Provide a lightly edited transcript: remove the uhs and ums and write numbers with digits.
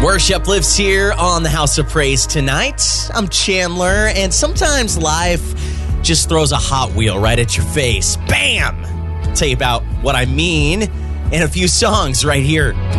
Worship lives here on the House of Praise tonight. I'm Chandler, and sometimes life just throws a Hot Wheel right at your face. Bam! I'll tell you about what I mean in a few songs right here